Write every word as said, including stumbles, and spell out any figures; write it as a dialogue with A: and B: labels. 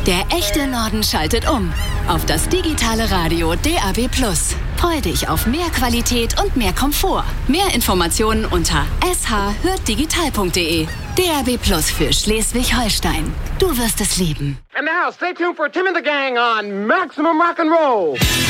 A: Der echte Norden schaltet um auf das digitale Radio D A B plus. Freu dich auf mehr Qualität und mehr Komfort. Mehr Informationen unter s h hört digital punkt d e. D A B plus für Schleswig-Holstein. Du wirst es lieben.
B: And now, stay tuned for Tim and the Gang on Maximum Rock'n'Roll.